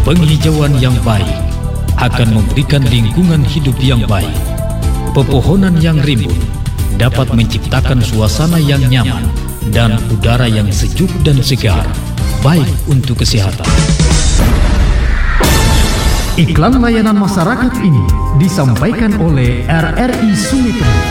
Penghijauan yang baik akan memberikan lingkungan hidup yang baik. Pepohonan yang rimbun dapat menciptakan suasana yang nyaman dan udara yang sejuk dan segar, baik untuk kesehatan. Iklan layanan masyarakat ini disampaikan oleh RRI Sungai Penuh.